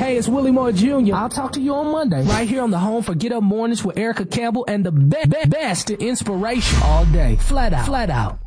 Hey, it's Willie Moore Jr. I'll talk to you on Monday, right here on the home for Get Up Mornings with Erica Campbell and the best inspiration all day. Flat out.